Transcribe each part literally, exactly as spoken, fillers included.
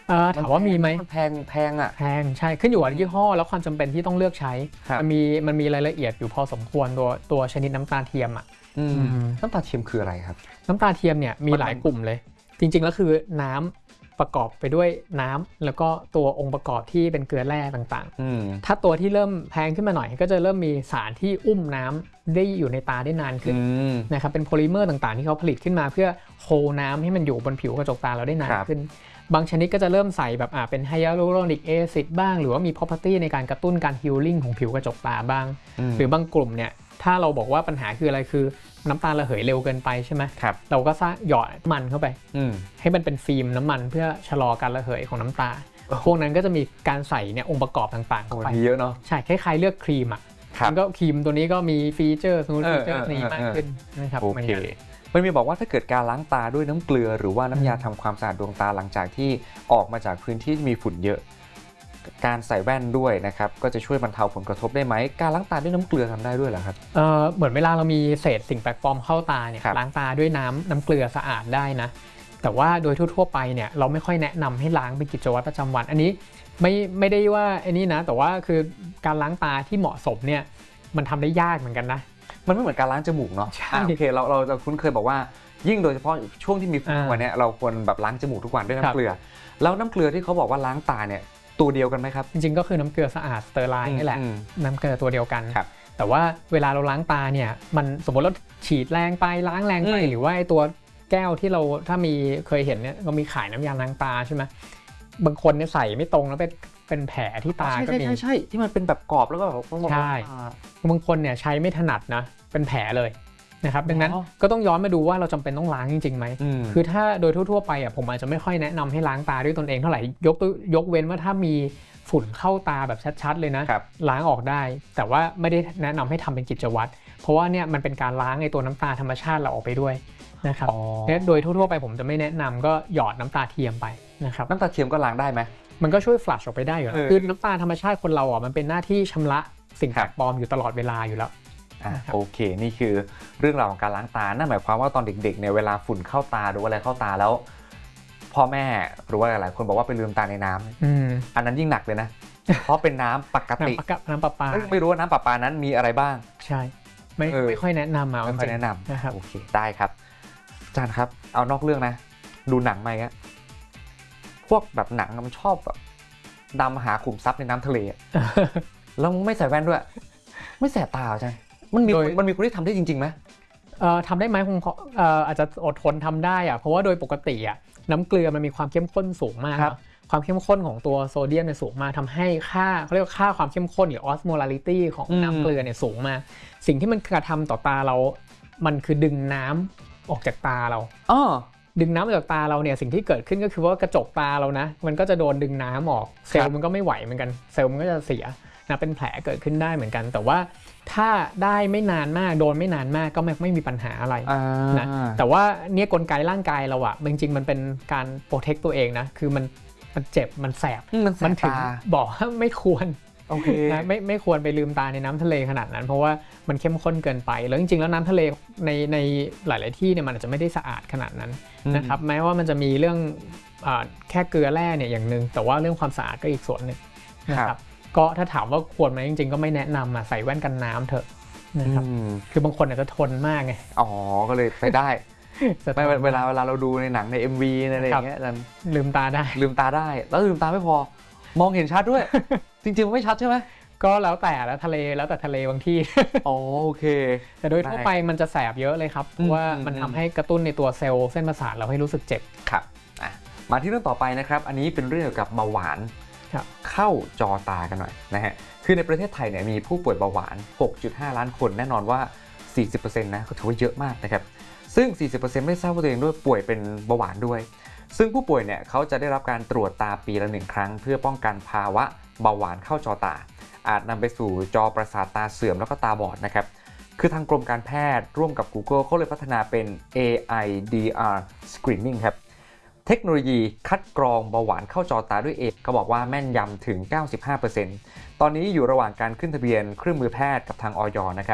ถามว่ามีไหมแพงแพงอ่ะแพงใช่ขึ้นอยู่กับยี่ห้อแล้วความจำเป็นที่ต้องเลือกใช้มันมีมันมีรายละเอียดอยู่พอสมควรตัวตัวชนิดน้ำตาเทียมอ่ะน้ำตาเทียมคืออะไรครับน้ำตาเทียมเนี่ยมีหลายกลุ่มเลยจริงๆแล้วคือน้ำประกอบไปด้วยน้ำแล้วก็ตัวองค์ประกอบที่เป็นเกลือแร่ต่างๆถ้าตัวที่เริ่มแพงขึ้นมาหน่อยก็จะเริ่มมีสารที่อุ้มน้ำได้อยู่ในตาได้นานขึ้นนะครับเป็นโพลิเมอร์ต่างๆที่เขาผลิตขึ้นมาเพื่อโฮน้ำให้มันอยู่บนผิวกระจกตาเราได้นานขึ้นบางชนิดก็จะเริ่มใส่แบบอ่าเป็นไฮยาลูโรนิกแอซิดบ้างหรือว่ามี property ในการกระตุ้นการฮีลลิ่งของผิวกระจกตาบ้างหรือบางกลุ่มเนี่ยถ้าเราบอกว่าปัญหาคืออะไรคือน้ำตาระเหยเร็วเกินไปใช่ไหมเราก็สร้างหยอดมันเข้าไปให้มันเป็นฟิล์มน้ำมันเพื่อชะลอการระเหยของน้ำตาพวกนั้นก็จะมีการใส่เนี่ยองค์ประกอบต่างๆเข้าไปเยอะเนาะใช่คล้ายๆเลือกครีมอ่ะมันก็ครีมตัวนี้ก็มีฟีเจอร์สมมติฟีเจอร์นี้มากขึ้นนะครับโอเคมันมีบอกว่าถ้าเกิดการล้างตาด้วยน้ำเกลือหรือว่าน้ำยาทำความสะอาดดวงตาหลังจากที่ออกมาจากพื้นที่ที่มีฝุ่นเยอะการใส่แว่นด้วยนะครับก็จะช่วยบรรเทาผลกระทบได้ไหมการล้างตาด้วยน้ำเกลือทำได้ด้วยเหรอครับเออเหมือนเวลาเรามีเศษสิ่งแปลกปลอมเข้าตาเนี่ยล้างตาด้วยน้ำน้ำเกลือสะอาดได้นะแต่ว่าโดยทั่วๆไปเนี่ยเราไม่ค่อยแนะนำให้ล้างเป็นกิจวัตรประจำวันอันนี้ไม่ไม่ได้ว่าไอ้นี่นะแต่ว่าคือการล้างตาที่เหมาะสมเนี่ยมันทำได้ยากเหมือนกันนะมันไม่เหมือนการล้างจมูกเนาะโอเคเราเราจะคุ้นเคยบอกว่ายิ่งโดยเฉพาะช่วงที่มีฝุ่นวันนี้เราควรแบบล้างจมูกทุกวันด้วยน้ำเกลือแล้วน้ำเกลือที่เขาบอกว่าล้างตาเนี่ยตัวเดียวกันไหมครับจริงๆก็คือน้ำเกลือสะอาดสเตอร์ไลน์นี่แหละน้ำเกลือตัวเดียวกันแต่ว่าเวลาเราล้างตาเนี่ยมันสมมติเราฉีดแรงไปล้างแรงไปหรือว่าไอ้ตัวแก้วที่เราถ้ามีเคยเห็นเนี่ยก็มีขายน้ำยาล้างตาใช่ไหมบางคนเนี่ยใส่ไม่ตรงแล้วเป็นเป็นแผลที่ตาก็มีใช่ใช่ที่มันเป็นแบบกรอบแล้วก็แบบใช่บางคนเนี่ยใช้ไม่ถนัดนะเป็นแผลเลยนะครับดังนั้นก็ต้องย้อนมาดูว่าเราจำเป็นต้องล้างจริงๆไหมคือถ้าโดยทั่วๆไปอ่ะผมอาจจะไม่ค่อยแนะนำให้ล้างตาด้วยตนเองเท่าไหร่ยกยกเว้นว่าถ้ามีฝุ่นเข้าตาแบบชัดๆเลยนะล้างออกได้แต่ว่าไม่ได้แนะนำให้ทำเป็นกิจวัตรเพราะว่าเนี่ยมันเป็นการล้างไอ้ตัวน้ำตาธรรมชาติเราออกไปด้วยนะครับเนี่ยโดยทั่วๆไปผมจะไม่แนะนำก็หยอดน้ำตาเทียมไปนะครับน้ำตาเทียมก็ล้างได้ไหมมันก็ช่วยฟลัชออกไปได้อยู่แล้วคือน้ำตาธรรมชาติคนเราอ่ะมันเป็นหน้าที่ชำระสิ่งแปลกปลอมอยู่ตลอดเวลาอยู่แล้วโอเคนี่คือเรื่องราวของการล้างตานั่นหมายความว่าตอนเด็กๆเนี่ยเวลาฝุ่นเข้าตาหรือว่าอะไรเข้าตาแล้วพ่อแม่หรือว่าหลายๆคนบอกว่าไปลืมตาในน้ำอันนั้นยิ่งหนักเลยนะเพราะเป็นน้ำปกติน้ำประปาไม่รู้ว่าน้ำประปานั้นมีอะไรบ้างใช่ไม่ไม่ค่อยแนะนำมาไม่ค่อยแนะนำนะครับโอเคได้ครับอาจารย์ครับเอานอกเรื่องนะดูหนังไหมครับพวกแบบหนังมันชอบแบบดำหาขุมทรัพย์ในน้ำทะเลแล้วไม่ใส่แว่นด้วยไม่แสบตาใช่มันมีมันมีคนที่ทำได้จริงๆไหมเอ่อทำได้ไหมคงเอ่ออาจจะอดทนทำได้อะเพราะว่าโดยปกติอะน้ำเกลือมันมีความเข้มข้นสูงมากความเข้มข้นของตัวโซเดียมเนี่ยสูงมากทำให้ค่าเขาเรียกว่าค่าความเข้มข้นหรือ osmolality ของน้ำเกลือเนี่ยสูงมากสิ่งที่มันกระทำต่อตาเรามันคือดึงน้ำออกจากตาเราอ๋อดึงน้ำออกจากตาเราเนี่ยสิ่งที่เกิดขึ้นก็คือว่ากระจกตาเรานะมันก็จะโดนดึงน้ำออกเซลล์มันก็ไม่ไหวเหมือนกันเซลล์มันก็จะเสียนะเป็นแผลเกิดขึ้นได้เหมือนกันแต่ว่าถ้าได้ไม่นานมากโดนไม่นานมากก็ไม่ไม่มีปัญหาอะไรนะแต่ว่าเนี่ยกลไกร่างกายเราอะจริงๆมันเป็นการโปรเทคตัวเองนะคือมันมันเจ็บมันแสบมันถึงบอกว่าไม่ควรโอเคนะไม่ไม่ควรไปลืมตาในน้ำทะเลขนาดนั้นเพราะว่ามันเข้มข้นเกินไปแล้วจริงๆแล้วน้ำทะเลในในหลายๆที่เนี่ยมันอาจจะไม่ได้สะอาดขนาดนั้นนะครับแม้ว่ามันจะมีเรื่องแค่เกลือแร่เนี่ยอย่างนึงแต่ว่าเรื่องความสะอาดก็อีกส่วนหนึ่งนะครับก็ถ้าถามว่าควรไหมจริงๆก็ไม่แนะนำอ่ะใส่แว่นกันน้ำเถอะนะครับคือบางคนอาจจะทนมากไงอ๋อก็เลยใส่ได้ไม่เวลาเวลาเราดูในหนังใน เอ็ม วี อะไรอย่างเงี้ยลืมตาได้ลืมตาได้แล้วลืมตาไม่พอมองเห็นชัดด้วยจริงๆมันไม่ชัดใช่ไหมก็แล้วแต่แล้วทะเลแล้วแต่ทะเลบางที่อ๋อโอเคแต่โดยทั่วไปมันจะแสบเยอะเลยครับเพราะว่ามันทำให้กระตุ้นในตัวเซลล์เส้นประสาทเราให้รู้สึกเจ็บครับมาที่เรื่องต่อไปนะครับอันนี้เป็นเรื่องเกี่ยวกับเบาหวานเข้าจอตากันหน่อยนะฮะคือในประเทศไทยเนี่ยมีผู้ป่วยเบาหวาน หกจุดห้า ล้านคนแน่นอนว่า สี่สิบเปอร์เซ็นต์ นะก็ถือว่าเยอะมากนะครับซึ่ง สี่สิบเปอร์เซ็นต์ ไม่ทราบว่าตัวเองด้วยป่วยเป็นเบาหวานด้วยซึ่งผู้ป่วยเนี่ยเขาจะได้รับการตรวจตาปีละหนึ่งครั้งเพื่อป้องกันภาวะเบาหวานเข้าจอตาอาจนำไปสู่จอประสาทตาเสื่อมแล้วก็ตาบอดนะครับคือทางกรมการแพทย์ร่วมกับ Google เขาเลยพัฒนาเป็น เอ ไอ ดี อาร์ Screening ครับเทคโนโลยีคัดกรองเบาหวานเข้าจอตาด้วยเอเขาบอกว่าแม่นยำถึง เก้าสิบห้าเปอร์เซ็นต์ ตอนนี้อยู่ระหว่างการขึ้นทะเบียนเครื่องมือแพทย์กับทางอย.นะครับ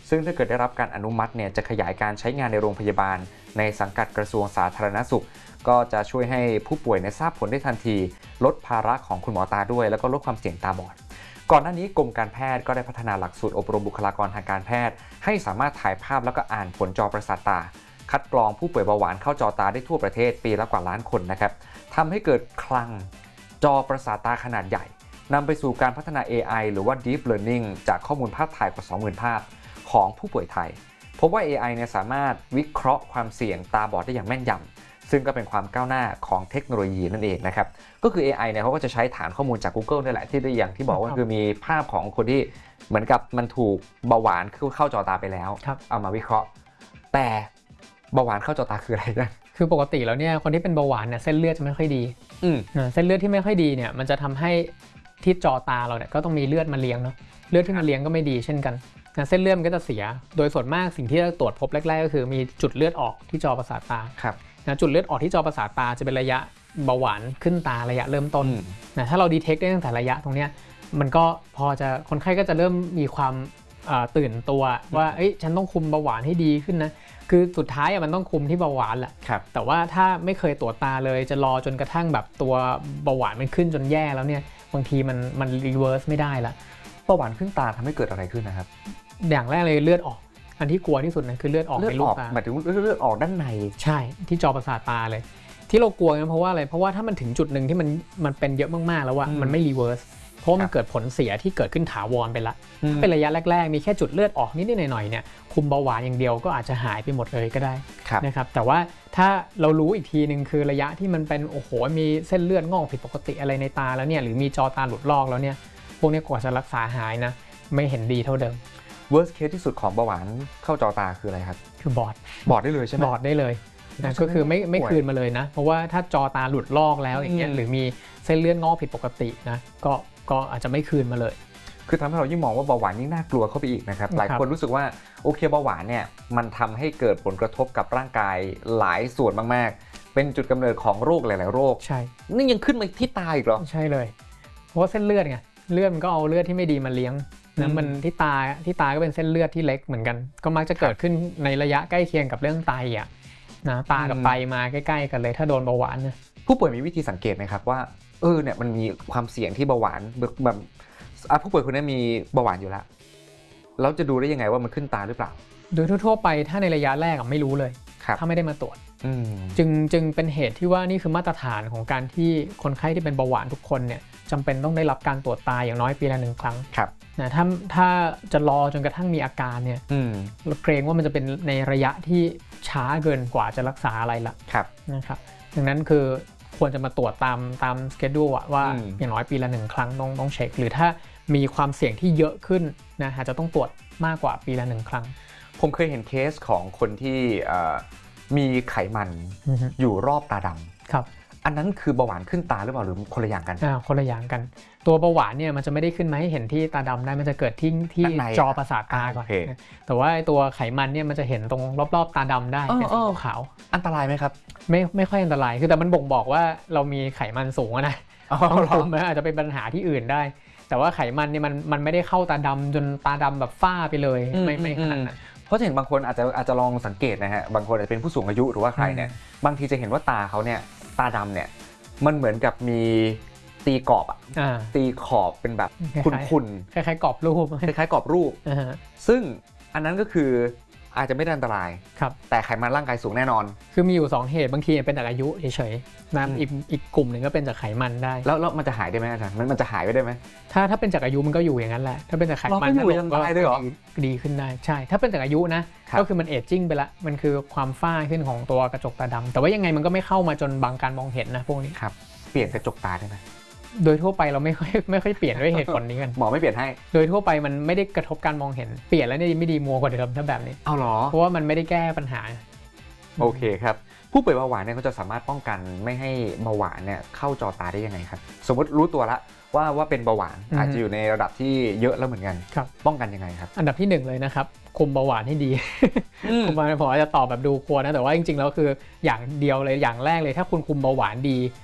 ซึ่งถ้าเกิดได้รับการอนุมัติเนี่ยจะขยายการใช้งานในโรงพยาบาลในสังกัดกระทรวงสาธารณสุขก็จะช่วยให้ผู้ป่วยในทราบผลได้ทันทีลดภาระของคุณหมอตาด้วยแล้วก็ลดความเสี่ยงตาบอดก่อนหน้านี้กรมการแพทย์ก็ได้พัฒนาหลักสูตรอบรมบุคลากรทางการแพทย์ให้สามารถถ่ายภาพแล้วก็อ่านผลจอประสาทตาคัดกรองผู้ป่วยเบาหวานเข้าจอตาได้ทั่วประเทศปีละกว่าล้านคนนะครับทำให้เกิดคลังจอประสาทตาขนาดใหญ่นำไปสู่การพัฒนา เอ ไอ หรือว่า Deep Learning จากข้อมูลภาพถ่ายกว่า สองหมื่น ภาพของผู้ป่วยไทยพบว่า เอ ไอ เนี่ยสามารถวิเคราะห์ความเสี่ยงตาบอดได้อย่างแม่นยำซึ่งก็เป็นความก้าวหน้าของเทคโนโลยีนั่นเองนะครับก็คือ เอ ไอ เนี่ยเขาก็จะใช้ฐานข้อมูลจาก Google นี่แหละที่ได้อย่างที่บอกว่าคือมีภาพของคนที่เหมือนกับมันถูกเบาหวานเข้าจอตาไปแล้วเอามาวิเคราะห์แต่เบาหวานเข้าจอตาคืออะไรนะคือปกติแล้วเนี่ยคนที่เป็นเบาหวานเนี่ยเส้นเลือดจะไม่ค่อยดีเส้นเลือดที่ไม่ค่อยดีเนี่ยมันจะทำให้ที่จอตาเราเนี่ยก็ต้องมีเลือดมาเลี้ยงเนาะเลือดที่มาเลี้ยงก็ไม่ดีเช่นกันเส้นเลือดมันก็จะเสียโดยส่วนมากสิ่งที่เราตรวจพบแรกๆก็คือมีจุดเลือดออกที่จอประสาทตานะจุดเลือดออกที่จอประสาทตาจะเป็นระยะเบาหวานขึ้นตาระยะเริ่มต้นนะถ้าเราดีเทคได้ตั้งแต่ระยะตรงเนี้ยมันก็พอจะคนไข้ก็จะเริ่มมีความตื่นตัวว่าเอ้ยฉันต้องคุมเบาหวานให้ดีขึ้นนะคือสุดท้ายมันต้องคุมที่เบาหวานแหละแต่ว่าถ้าไม่เคยตรวจตาเลยจะรอจนกระทั่งแบบตัวเบาหวานมันขึ้นจนแย่แล้วเนี่ยบางทีมันมันรีเวิร์สไม่ได้ละเบาหวานขึ้นตาทำให้เกิดอะไรขึ้นนะครับอย่างแรกเลยเลือดออกอันที่กลัวที่สุดนะคือเลือดออกในลูกตาหมายถึงเลือดออกด้านในใช่ที่จอประสาทตาเลยที่เรากลัวกันเพราะว่าอะไรเพราะว่าถ้ามันถึงจุดหนึ่งที่มันมันเป็นเยอะมากๆแล้วว่ามันไม่รีเวิร์สเพราะมันเกิดผลเสียที่เกิดขึ้นถาวรไปละเป็นระยะแรกๆมีแค่จุดเลือดออกนิดๆหน่อยๆเนี่ยคุมเบาหวานอย่างเดียวก็อาจจะหายไปหมดเลยก็ได้นะครับแต่ว่าถ้าเรารู้อีกทีนึงคือระยะที่มันเป็นโอ้โหมีเส้นเลือดงอกผิดปกติอะไรในตาแล้วเนี่ยหรือมีจอตาหลุดลอกแล้วเนี่ยพวกนี้กว่าจะรักษาหายนะไม่เห็นดีเท่าเดิม worst case ที่สุดของเบาหวานเข้าจอตาคืออะไรครับคือบอดบอดได้เลยใช่ไหมบอดได้เลยนะก็คือไม่ไม่คืนมาเลยนะเพราะว่าถ้าจอตาหลุดลอกแล้วอย่างเงี้ยหรือมีเส้นเลือดงอกผิดปกตินะก็ก็อาจจะไม่คืนมาเลยคือทำให้เรายิ่งมองว่าเบาหวานยิ่งน่ากลัวเข้าไปอีกนะครับหลายคนรู้สึกว่าโอเคเบาหวานเนี่ยมันทำให้เกิดผลกระทบกับร่างกายหลายส่วนมากๆเป็นจุดกำเนิดของโรคหลายๆโรคใช่นี่ยังขึ้นมาที่ตาอีกเหรอใช่เลยเพราะว่าเส้นเลือดไงเลือดมันก็เอาเลือดที่ไม่ดีมาเลี้ยงนะมันที่ตาที่ตาก็เป็นเส้นเลือดที่เล็กเหมือนกันก็มักจะเกิดขึ้นในระยะใกล้เคียงกับเรื่องไตอ่ะนะตากับไตมาใกล้ๆกันเลยถ้าโดนเบาหวานนะผู้ป่วยมีวิธีสังเกตไหมครับว่าเออเนี่ยมันมีความเสี่ยงที่เบาหวานแบบผู้ป่วยคนนี้มีเบาหวานอยู่แล้วแล้วจะดูได้ยังไงว่ามันขึ้นตาหรือเปล่าโดยทั่วๆไปถ้าในระยะแรกไม่รู้เลยถ้าไม่ได้มาตรวจจึงจึงเป็นเหตุที่ว่านี่คือมาตรฐานของการที่คนไข้ที่เป็นเบาหวานทุกคนเนี่ยจำเป็นต้องได้รับการตรวจตาอย่างน้อยปีละหนึ่งครั้งนะถ้าถ้าจะรอจนกระทั่งมีอาการเนี่ยเราเกรงว่ามันจะเป็นในระยะที่ช้าเกินกว่าจะรักษาอะไรละนะครับดังนั้นคือควรจะมาตรวจตามตามสเกดูลว่าอย่างน้อยปีละหนึ่งครั้งต้องต้องเช็คหรือถ้ามีความเสี่ยงที่เยอะขึ้นนะอาจจะต้องตรวจมากกว่าปีละหนึ่งครั้งผมเคยเห็นเคสของคนที่มีไขมันอยู่รอบตาดำครับอันนั้นคือเบาหวานขึ้นตาหรือเปล่าหรือคนละอย่างกันอ่าคนละอย่างกันตัวเบาหวานเนี่ยมันจะไม่ได้ขึ้นมาให้เห็นที่ตาดำได้มันจะเกิดที่ที่จอประสาทตาก่อนแต่ว่าตัวไขมันเนี่ยมันจะเห็นตรงรอบๆตาดำได้เป็นสีขาวอันตรายไหมครับไม่ไม่ค่อยอันตรายคือแต่มันบ่งบอกว่าเรามีไขมันสูงนะต้องคุมนะอาจจะเป็นปัญหาที่อื่นได้แต่ว่าไขมันเนี่ยมันมันไม่ได้เข้าตาดำจนตาดำแบบฝ้าไปเลยไม่ไม่ขนาดนั้นเพราะเห็นบางคนอาจจะอาจจะลองสังเกตนะฮะบางคนอาจจะเป็นผู้สูงอายุหรือว่าใครเนี่ยบางทีจะเห็นว่าตาเขาเนี่ยตาดำเนี่ยมันเหมือนกับมีตีกรอบอ่ะตีขอบเป็นแบบขุ่นๆคล้ายๆกรอบรูปคล้ายๆกรอบรูปซึ่งอันนั้นก็คืออาจจะไม่ได้อันตรายแต่ไขมันร่างกายสูงแน่นอนคือมีอยู่สองเหตุบางทีเป็นจากอายุเฉยๆนะอีกอีกกลุ่มหนึ่งก็เป็นจากไขมันได้แล้วแล้วมันจะหายได้ไหมอาจารย์มันมันจะหายไปได้ไหมถ้าถ้าเป็นจากอายุมันก็อยู่อย่างนั้นแหละถ้าเป็นจากไขมันก็อยู่ยันตายด้วยเหรอดีขึ้นได้ใช่ถ้าเป็นจากอายุนะก็คือมันเอจจิ้งไปละมันคือความฝ้าขึ้นของตัวกระจกตาดำแต่ว่ายังไงมันก็ไม่เข้ามาจนบังการมองเห็นนะพวกนี้ครับเปลี่ยนกระจกตาได้ไหมโดยทั่วไปเราไม่ค่อยไม่ค่อยเปลี่ยนด้วยเหตุผลนี้กันหมอไม่เปลี่ยนให้โดยทั่วไปมันไม่ได้กระทบการมองเห็นเปลี่ยนแล้วเนี่ยไม่ดีมัวกว่าเดิมถ้าแบบนี้เอาหรอเพราะว่ามันไม่ได้แก้ปัญหาโอเคครับผู้ป่วยเบาหวานเนี่ยเขาจะสามารถป้องกันไม่ให้เบาหวานเนี่ยเข้าจอตาได้ยังไงครับสมมติรู้ตัวละว่าว่าเป็นเบาหวานอาจจะอยู่ในระดับที่เยอะแล้วเหมือนกันป้องกันยังไงครับอันดับที่หนึ่งเลยนะครับคุมเบาหวานให้ดีคุมมาผมอาจจะตอบแบบดูกลัวนะแต่ว่าจริงๆแล้วคืออย่างเดียวเลยอย่างแรกเลยถ้าคุณคุมเบาหวานดี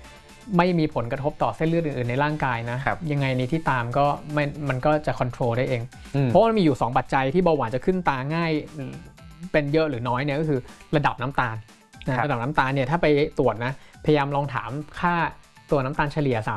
ไม่มีผลกระทบต่อเส้นเลือดอื่นๆในร่างกายนะยังไงในที่ตามก็ไม่มันก็จะควบคุมได้เองเพราะมันมีอยู่สองปัจจัยที่เบาหวานจะขึ้นตาง่ายเป็นเยอะหรือน้อยเนี่ยก็คือระดับน้ำตาลนะระดับน้ำตาลเนี่ยถ้าไปตรวจนะพยายามลองถามค่าตัวน้ำตาลเฉลี่ย